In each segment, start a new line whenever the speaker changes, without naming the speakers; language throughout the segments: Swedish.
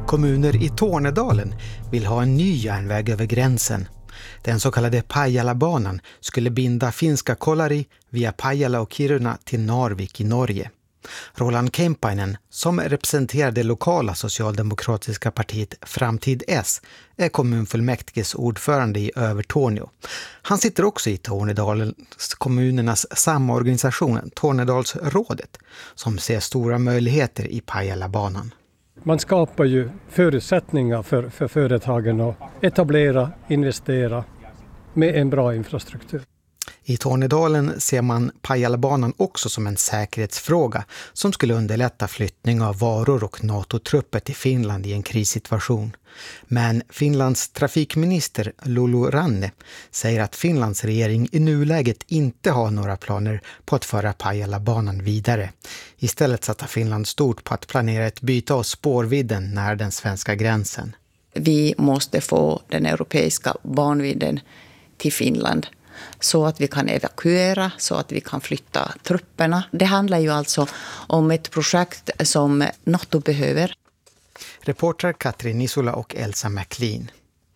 Kommuner i Tornedalen vill ha en ny järnväg över gränsen. Den så kallade Pajala-banan skulle binda finska Kolari via Pajala och Kiruna till Narvik i Norge. Roland Kemppainen, som representerar det lokala socialdemokratiska partiet Framtid S, är kommunfullmäktiges ordförande i Övertorneå. Han sitter också i Tornedalens kommunernas samorganisation Tornedalsrådet, som ser stora möjligheter i Pajala-banan.
Man skapar ju förutsättningar för företagen att etablera, investera med en bra infrastruktur.
I Tornedalen ser man Pajala-banan också som en säkerhetsfråga som skulle underlätta flyttning av varor och NATO-trupper till Finland i en krissituation. Men Finlands trafikminister Lulu Ranne säger att Finlands regering i nuläget inte har några planer på att föra Pajala-banan vidare. Istället satsar Finland stort på att planera ett byte av spårvidden nära den svenska gränsen.
Vi måste få den europeiska banvidden till Finland, så att vi kan evakuera, så att vi kan flytta trupperna. Det handlar ju alltså om ett projekt som NATO behöver.
Reporter Katrin Nisola och Elsa McLean.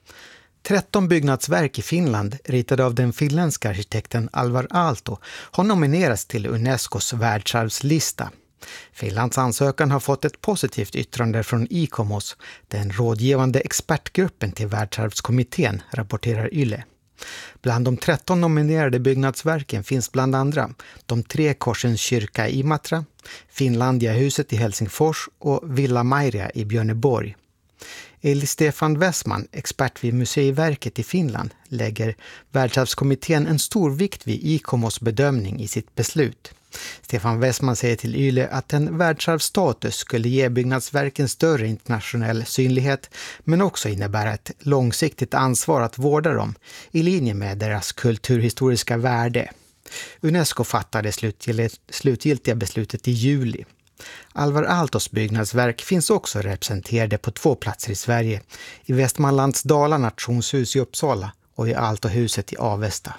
13 byggnadsverk i Finland, ritade av den finländska arkitekten Alvar Aalto, har nominerats till Unescos världsarvslista. Finlands ansökan har fått ett positivt yttrande från ICOMOS, den rådgivande expertgruppen till världsarvskommittén, rapporterar Yle. Bland de 13 nominerade byggnadsverken finns bland andra de 3 korsens kyrka i Imatra, Finlandiahuset i Helsingfors och Villa Mairia i Björneborg. Enligt Stefan Westman, expert vid Museiverket i Finland, lägger världsarvskommittén en stor vikt vid ICOMOS bedömning i sitt beslut. Stefan Westman säger till Yle att en världsarvsstatus skulle ge byggnadsverken större internationell synlighet, men också innebära ett långsiktigt ansvar att vårda dem i linje med deras kulturhistoriska värde. Unesco fattade slutgiltiga beslutet i juli. Alvar Aaltos byggnadsverk finns också representerade på 2 platser i Sverige, i Västmanlands Dala nationshus i Uppsala och i Aaltohuset i Avesta.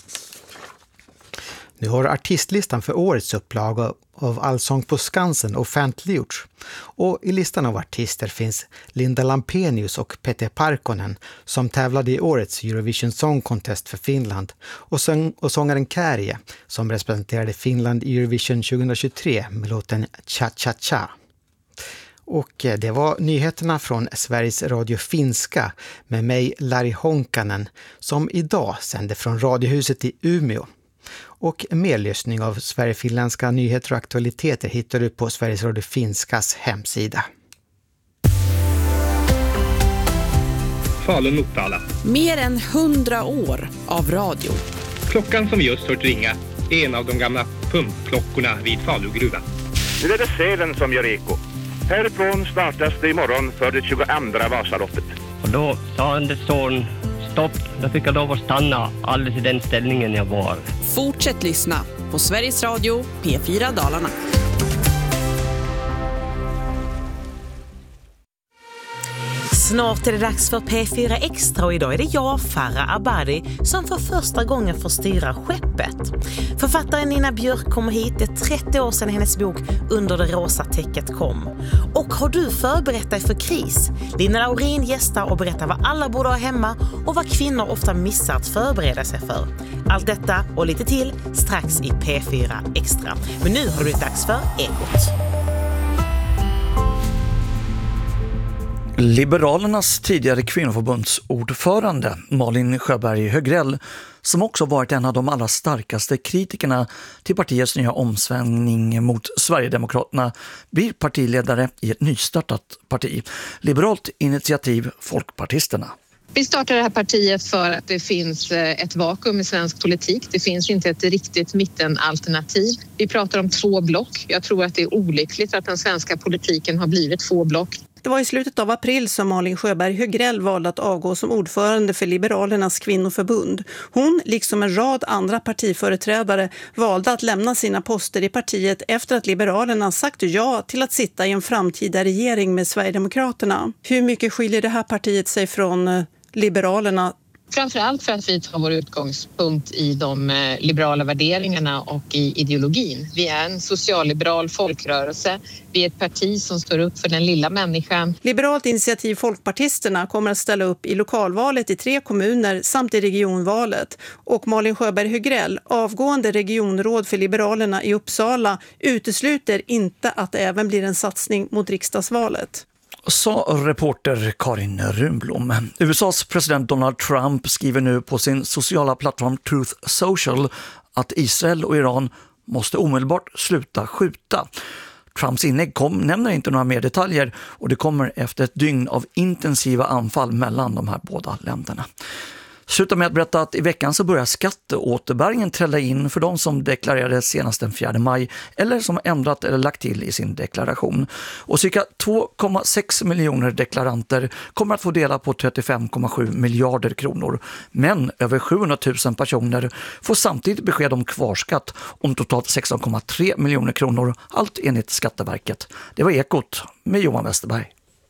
Nu har artistlistan för årets upplaga av Allsång på Skansen offentliggjorts. Och i listan av artister finns Linda Lampenius och Peter Parkkonen som tävlade i årets Eurovision Song Contest för Finland, och sångaren Käärijä som representerade Finland i Eurovision 2023 med låten Cha Cha Cha. Och det var nyheterna från Sveriges Radio Finska med mig Lari Honkanen, som idag sände från Radiohuset i Umeå. Och mer lyssning av Sverigefinländska nyheter och aktualiteter hittar du på Sveriges Radio Finskas hemsida.
Falun-Uppsala.
Mer än 100 år av radio.
Klockan som just hört ringa är en av de gamla pumpklockorna vid Falugruvan.
Nu är det Sälen som gör eko. Härifrån startas det imorgon för det 22:a Vasaloppet.
Och då sa Anders son stopp, då fick jag lov att stanna alldeles i den ställningen jag var.
Fortsätt lyssna på Sveriges Radio P4 Dalarna.
Snart är det dags för P4 Extra och idag är det jag, Farah Abadi, som för första gången får styra skeppet. Författaren Nina Björk kommer hit, det är 30 år sedan hennes bok Under det rosa täcket kom. Och har du förberett dig för kris? Lina Laurin gästar och berättar vad alla borde ha hemma och vad kvinnor ofta missar att förbereda sig för. Allt detta och lite till strax i P4 Extra. Men nu har det blivit dags för Ekot.
Liberalernas tidigare kvinnoförbundsordförande Malin Sjöberg Högrell, som också varit en av de allra starkaste kritikerna till partiets nya omsvängning mot Sverigedemokraterna, blir partiledare i ett nystartat parti, Liberalt initiativ Folkpartisterna.
Vi startar det här partiet för att det finns ett vakuum i svensk politik. Det finns inte ett riktigt mittenalternativ. Vi pratar om 2 block. Jag tror att det är olyckligt att den svenska politiken har blivit 2 block.
Det var i slutet av april som Malin Sjöberg Högrell valde att avgå som ordförande för Liberalernas kvinnoförbund. Hon, liksom en rad andra partiföreträdare, valde att lämna sina poster i partiet efter att Liberalerna sagt ja till att sitta i en framtida regering med Sverigedemokraterna. Hur mycket skiljer det här partiet sig från Liberalerna
Framförallt för att vi tar vår utgångspunkt i de liberala värderingarna och i ideologin. Vi är en socialliberal folkrörelse. Vi är ett parti som står upp för den lilla människan.
Liberalt initiativ Folkpartisterna kommer att ställa upp i lokalvalet i 3 kommuner samt i regionvalet. Och Malin Sjöberg Högrell, avgående regionråd för Liberalerna i Uppsala, utesluter inte att det även blir en satsning mot riksdagsvalet.
Sa reporter Karin Runblom. USAs president Donald Trump skriver nu på sin sociala plattform Truth Social att Israel och Iran måste omedelbart sluta skjuta. Trumps inlägg nämner inte några mer detaljer och det kommer efter ett dygn av intensiva anfall mellan de här båda länderna. Sluta med att berätta att i veckan så börjar skatteåterbäringen trälla in för de som deklarerade senast den 4 maj eller som ändrat eller lagt till i sin deklaration. Och cirka 2,6 miljoner deklaranter kommer att få dela på 35,7 miljarder kronor. Men över 700 000 personer får samtidigt besked om kvarskatt om totalt 16,3 miljoner kronor, allt enligt Skatteverket. Det var Ekot med Johan Westerberg.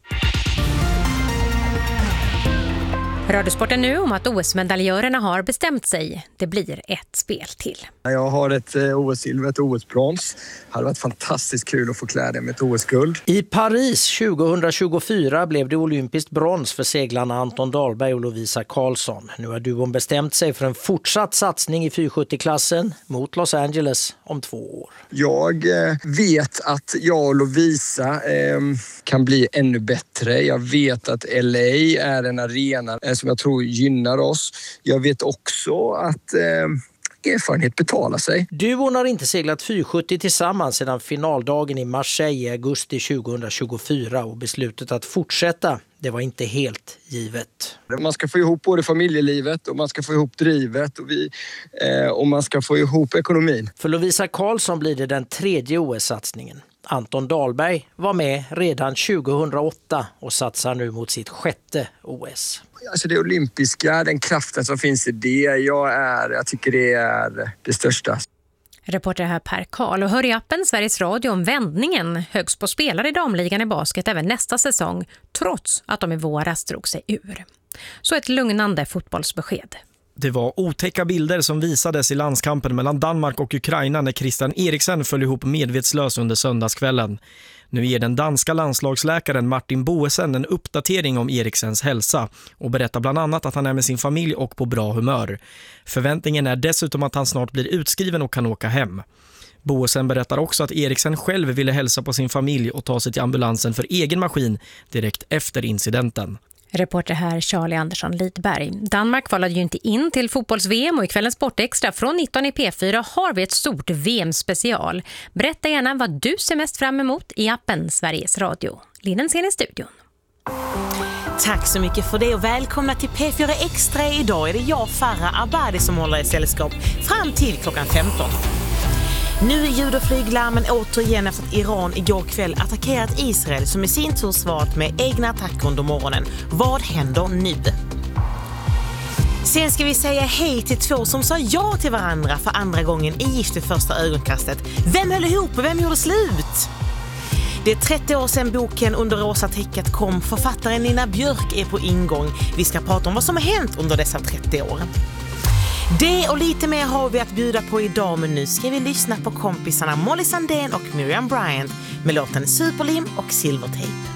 Radiosporten nu om att OS-medaljörerna har bestämt sig. Det blir ett spel till.
Jag har ett OS-silver, ett OS-brons. Det hade varit fantastiskt kul att få klä det med ett OS-guld.
I Paris 2024 blev det olympiskt brons för seglarna Anton Dahlberg och Lovisa Karlsson. Nu har duon bestämt sig för en fortsatt satsning i 470-klassen mot Los Angeles om 2 år.
Jag vet att jag och Lovisa kan bli ännu bättre. Jag vet att LA är en arena som jag tror gynnar oss. Jag vet också att erfarenhet betalar sig.
Duon har inte seglat 470 tillsammans sedan finaldagen i Marseille i augusti 2024 och beslutet att fortsätta, det var inte helt givet.
Man ska få ihop både familjelivet och man ska få ihop drivet och man ska få ihop ekonomin.
För Lovisa Karlsson blir det den 3:e OS-satsningen. Anton Dahlberg var med redan 2008 och satsar nu mot sitt 6:e OS.
Alltså det olympiska, den kraften som finns i det, jag tycker det är det största.
Reporter här Per Karl och hör i appen Sveriges Radio om vändningen högst på spelare i damligan i basket även nästa säsong, trots att de i våras drog sig ur. Så ett lugnande fotbollsbesked.
Det var otäcka bilder som visades i landskampen mellan Danmark och Ukraina när Christian Eriksen föll ihop medvetslös under söndagskvällen. Nu ger den danska landslagsläkaren Martin Boesen en uppdatering om Eriksens hälsa och berättar bland annat att han är med sin familj och på bra humör. Förväntningen är dessutom att han snart blir utskriven och kan åka hem. Boesen berättar också att Eriksen själv ville hälsa på sin familj och ta sig till ambulansen för egen maskin direkt efter incidenten.
Reporter här Charlie Andersson Lidberg. Danmark kvalade ju inte in till fotbolls-VM och i kvällens Sportextra från 19 i P4 har vi ett stort VM-special. Berätta gärna vad du ser mest fram emot i appen Sveriges Radio. Linnen ser i studion.
Tack så mycket för det och välkomna till P4 Extra. Idag är det jag, Farah Abadi, som håller i sällskap fram till klockan 15. Nu är ljud- och flyglarmen återigen efter att Iran igår kväll attackerat Israel som i sin tur svarat med egna attacker under morgonen. Vad händer nu? Sen ska vi säga hej till 2 som sa ja till varandra för andra gången i Gift vid första ögonkastet. Vem höll ihop och vem gjorde slut? Det är 30 år sedan boken Under rosa täcket kom. Författaren Nina Björk är på ingång. Vi ska prata om vad som har hänt under dessa 30 år. Det och lite mer har vi att bjuda på idag, men nu ska vi lyssna på kompisarna Molly Sandén och Miriam Bryant med låten Superlim och Silvertape.